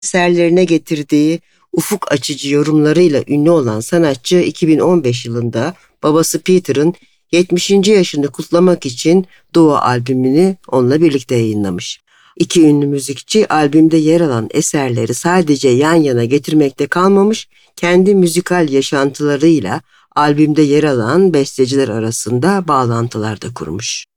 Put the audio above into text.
eserlerine getirdiği ufuk açıcı yorumlarıyla ünlü olan sanatçı 2015 yılında babası Peter'ın 70. yaşını kutlamak için Dua albümünü onunla birlikte yayınlamış. İki ünlü müzikçi albümde yer alan eserleri sadece yan yana getirmekte kalmamış, kendi müzikal yaşantılarıyla albümde yer alan besteciler arasında bağlantılar da kurmuş.